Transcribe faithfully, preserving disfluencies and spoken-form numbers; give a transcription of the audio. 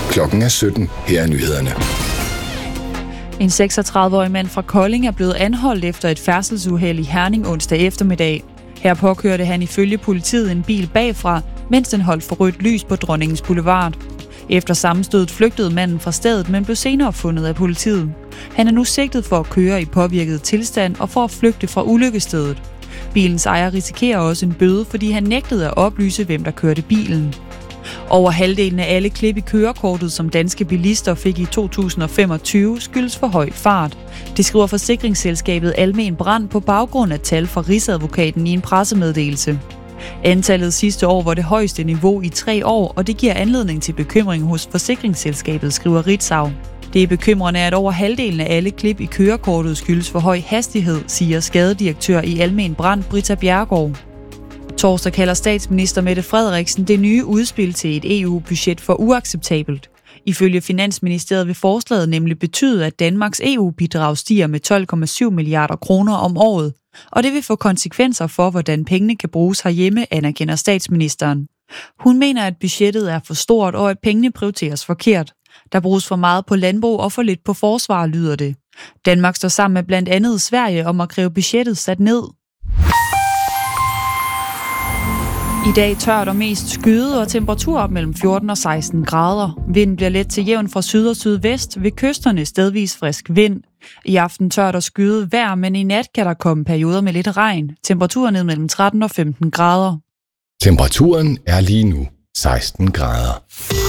Klokken er sytten. Her er nyhederne. En seksogtredive-årig mand fra Kolding er blevet anholdt efter et færdselsuheld i Herning onsdag eftermiddag. Her påkørte han ifølge politiet en bil bagfra, mens den holdt for rødt lys på Dronningens Boulevard. Efter sammenstødet flygtede manden fra stedet, men blev senere fundet af politiet. Han er nu sigtet for at køre i påvirket tilstand og for at flygte fra ulykkesstedet. Bilens ejer risikerer også en bøde, fordi han nægtede at oplyse, hvem der kørte bilen. Over halvdelen af alle klip i kørekortet, som danske bilister fik i to tusind og femogtyve, skyldes for høj fart. Det skriver forsikringsselskabet Almen Brand på baggrund af tal fra Rigsadvokaten i en pressemeddelelse. Antallet sidste år var det højeste niveau i tre år, og det giver anledning til bekymring hos forsikringsselskabet, skriver Ritzau. Det er bekymrende, at over halvdelen af alle klip i kørekortet skyldes for høj hastighed, siger skadedirektør i Almen Brand, Britta Bjerregaard. Torsdag kalder statsminister Mette Frederiksen det nye udspil til et E U-budget for uacceptabelt. Ifølge Finansministeriet vil forslaget nemlig betyde, at Danmarks E U-bidrag stiger med tolv komma syv milliarder kroner om året, og det vil få konsekvenser for, hvordan pengene kan bruges herhjemme, anerkender statsministeren. Hun mener, at budgettet er for stort, og at pengene prioriteres forkert. Der bruges for meget på landbrug og for lidt på forsvar, lyder det. Danmark står sammen med blandt andet Sverige om at kræve budgettet sat ned. I dag tørt og mest skyet og temperatur op mellem fjorten og seksten grader. Vinden bliver let til jævn fra syd og sydvest, ved kysterne stedvis frisk vind. I aften tørt og skyet vejr, men i nat kan der komme perioder med lidt regn. Temperaturen ned mellem tretten og femten grader. Temperaturen er lige nu seksten grader.